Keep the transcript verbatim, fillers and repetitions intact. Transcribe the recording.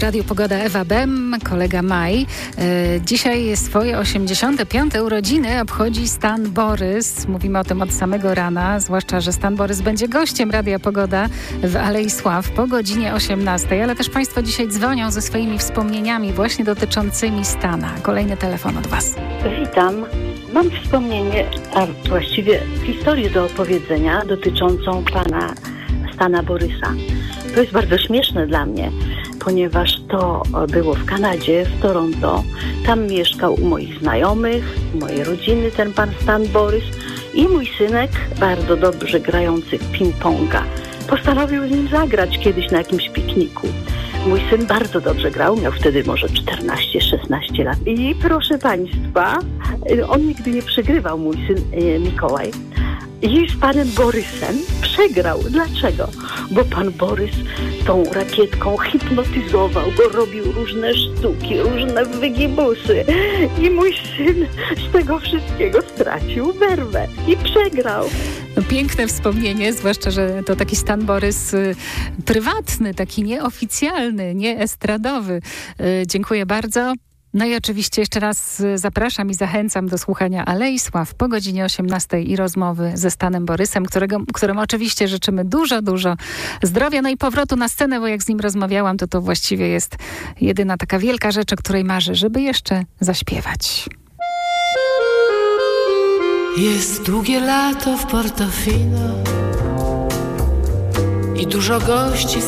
Radiu Pogoda Ewa Bem, kolega Maj. Dzisiaj swoje osiemdziesiąte piąte urodziny obchodzi Stan Borys. Mówimy o tym od samego rana, zwłaszcza, że Stan Borys będzie gościem Radia Pogoda w Alei Sław po godzinie osiemnastej, ale też Państwo dzisiaj dzwonią ze swoimi wspomnieniami właśnie dotyczącymi Stana. Kolejny telefon od Was. Witam. Mam wspomnienie, a właściwie historię do opowiedzenia dotyczącą pana Stana Borysa. To jest bardzo śmieszne dla mnie, ponieważ to było w Kanadzie, w Toronto. Tam mieszkał u moich znajomych, u mojej rodziny ten pan Stan Borys i mój synek, bardzo dobrze grający w ping-ponga, postanowił z nim zagrać kiedyś na jakimś pikniku. Mój syn bardzo dobrze grał, miał wtedy może czternaście szesnaście lat. I proszę Państwa, on nigdy nie przegrywał, mój syn Mikołaj. I z panem Borysem przegrał. Dlaczego? Bo pan Borys tą rakietką hipnotyzował go, robił różne sztuki, różne wygibusy. I mój syn z tego wszystkiego stracił werwę i przegrał. No, piękne wspomnienie, zwłaszcza, że to taki Stan Borys y, prywatny, taki nieoficjalny, nie estradowy. Y, dziękuję bardzo. No i oczywiście jeszcze raz zapraszam i zachęcam do słuchania Alei Sław po godzinie osiemnastej i rozmowy ze Stanem Borysem, którego, któremu oczywiście życzymy dużo, dużo zdrowia. No i powrotu na scenę, bo jak z nim rozmawiałam, to to właściwie jest jedyna taka wielka rzecz, o której marzy, żeby jeszcze zaśpiewać. Jest długie lato w Portofino i dużo gości